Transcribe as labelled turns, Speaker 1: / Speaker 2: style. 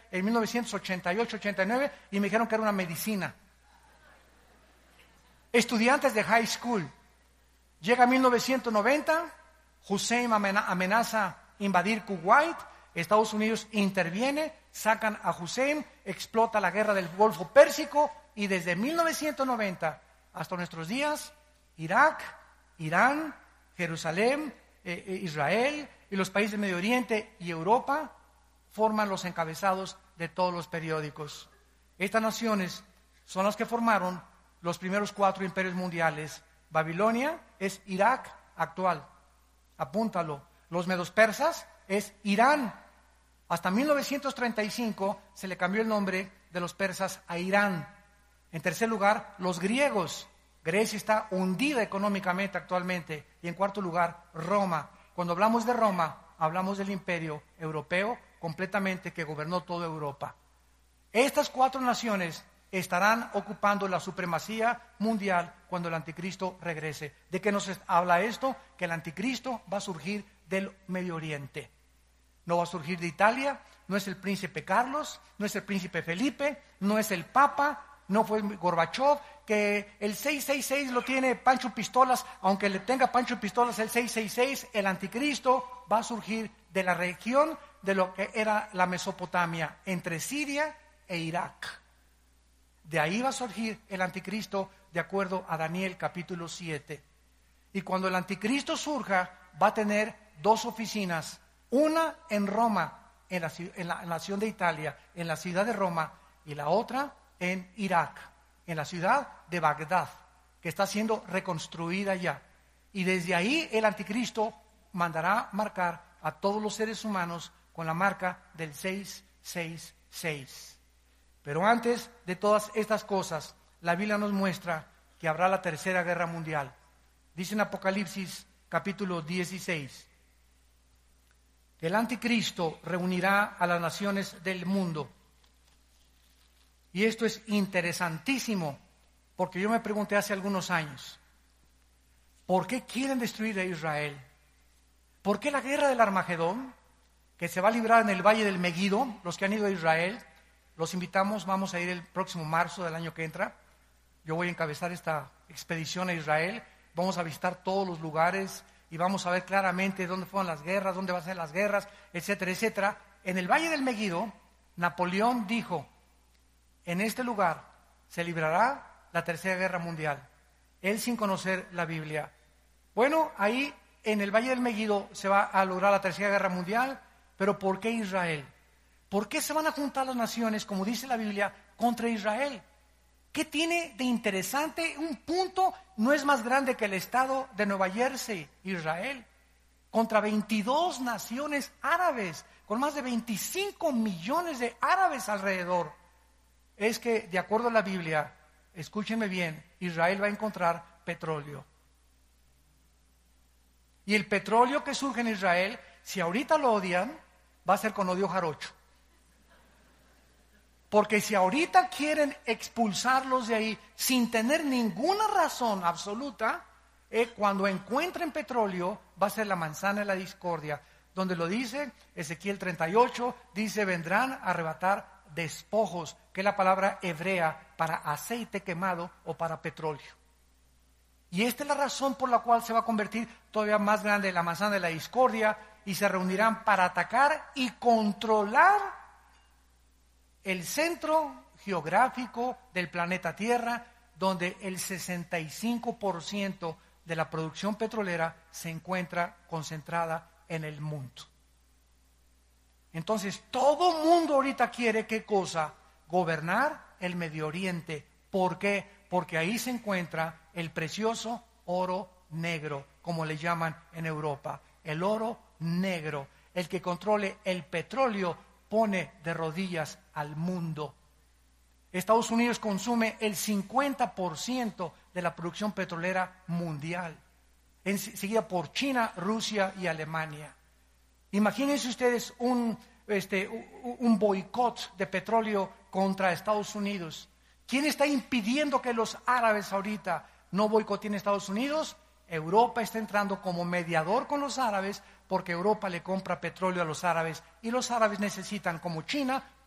Speaker 1: en 1988-89 y me dijeron que era una medicina. Estudiantes de high school. Llega 1990, Hussein amenaza invadir Kuwait, Estados Unidos interviene, sacan a Hussein, explota la guerra del Golfo Pérsico y desde 1990 hasta nuestros días, Irak, Irán, Jerusalén, Israel y los países del Medio Oriente y Europa forman los encabezados de todos los periódicos. Estas naciones son las que formaron los primeros 4 imperios mundiales. Babilonia es Irak actual, apúntalo. Los medos persas es Irán. Hasta 1935 se le cambió el nombre de los persas a Irán. En tercer lugar, los griegos. Grecia está hundida económicamente actualmente. Y en cuarto lugar, Roma. Cuando hablamos de Roma, hablamos del imperio europeo completamente que gobernó toda Europa. Estas 4 naciones estarán ocupando la supremacía mundial cuando el anticristo regrese. ¿De qué nos habla esto? Que el anticristo va a surgir del Medio Oriente. No va a surgir de Italia, no es el príncipe Carlos, no es el príncipe Felipe, no es el Papa, no fue Gorbachev, que el 666 lo tiene Pancho Pistolas, aunque le tenga Pancho Pistolas el 666, el anticristo va a surgir de la región de lo que era la Mesopotamia, entre Siria e Irak. De ahí va a surgir el anticristo de acuerdo a Daniel capítulo 7. Y cuando el anticristo surja, va a tener 2 oficinas, una en Roma, en la nación de Italia, en la ciudad de Roma, y la otra en Irak, en la ciudad de Bagdad, que está siendo reconstruida ya. Y desde ahí el anticristo mandará marcar a todos los seres humanos con la marca del 666. Pero antes de todas estas cosas, la Biblia nos muestra que habrá la tercera guerra mundial. Dice en Apocalipsis capítulo 16, que el anticristo reunirá a las naciones del mundo. Y esto es interesantísimo, porque yo me pregunté hace algunos años, ¿por qué quieren destruir a Israel? ¿Por qué la guerra del Armagedón, que se va a librar en el Valle del Megido? Los que han ido a Israel, los invitamos, vamos a ir el próximo marzo del año que entra. Yo voy a encabezar esta expedición a Israel, vamos a visitar todos los lugares y vamos a ver claramente dónde fueron las guerras, dónde van a ser las guerras, etcétera, etcétera. En el Valle del Megido, Napoleón dijo, en este lugar se librará la tercera guerra mundial. Él sin conocer la Biblia. Bueno, ahí en el Valle del Megido se va a lograr la tercera guerra mundial, pero ¿por qué Israel? ¿Por qué se van a juntar las naciones, como dice la Biblia, contra Israel? ¿Qué tiene de interesante? Un punto no es más grande que el estado de Nueva Jersey, Israel, contra 22 naciones árabes, con más de 25 millones de árabes alrededor. Es que, de acuerdo a la Biblia, escúchenme bien, Israel va a encontrar petróleo. Y el petróleo que surge en Israel, si ahorita lo odian, va a ser con odio jarocho. Porque si ahorita quieren expulsarlos de ahí sin tener ninguna razón absoluta, cuando encuentren petróleo va a ser la manzana de la discordia, donde lo dice Ezequiel 38, dice vendrán a arrebatar despojos, que es la palabra hebrea para aceite quemado o para petróleo. Y esta es la razón por la cual se va a convertir todavía más grande la manzana de la discordia y se reunirán para atacar y controlar el centro geográfico del planeta Tierra, donde el 65% de la producción petrolera se encuentra concentrada en el mundo. Entonces, todo mundo ahorita quiere, ¿qué cosa? Gobernar el Medio Oriente. ¿Por qué? Porque ahí se encuentra el precioso oro negro, como le llaman en Europa. El oro negro, el que controle el petróleo, pone de rodillas al mundo. Estados Unidos consume el 50% de la producción petrolera mundial, seguida por China, Rusia y Alemania. Imagínense ustedes un boicot de petróleo contra Estados Unidos. ¿Quién está impidiendo que los árabes ahorita no boicoteen a Estados Unidos? Europa está entrando como mediador con los árabes porque Europa le compra petróleo a los árabes y los árabes necesitan, como China,